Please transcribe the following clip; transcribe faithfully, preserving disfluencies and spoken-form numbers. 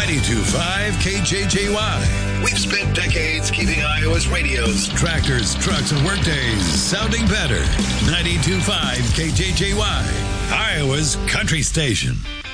ninety-two point five K J J Y. We've spent decades keeping Iowa's radios, Tractors, trucks, and workdays sounding better. ninety-two point five K J J Y, Iowa's country station.